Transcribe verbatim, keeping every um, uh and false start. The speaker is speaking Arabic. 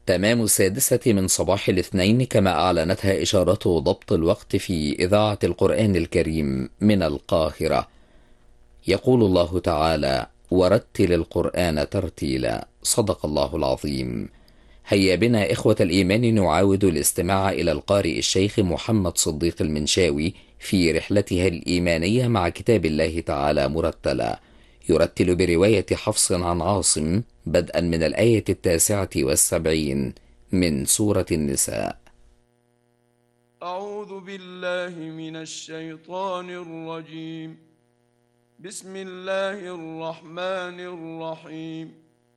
تمام السادسة من صباح الاثنين، كما أعلنتها إشارة ضبط الوقت في إذاعة القرآن الكريم من القاهرة. يقول الله تعالى: ورتل القرآن ترتيلا. صدق الله العظيم. هيا بنا إخوة الإيمان نعاود الاستماع إلى القارئ الشيخ محمد صديق المنشاوي في رحلتها الإيمانية مع كتاب الله تعالى مرتلا، يرتل برواية حفص عن عاصم بدءا من الآية التاسعة والسبعين من سورة النساء. أعوذ بالله من الشيطان الرجيم. بسم الله الرحمن الرحيم.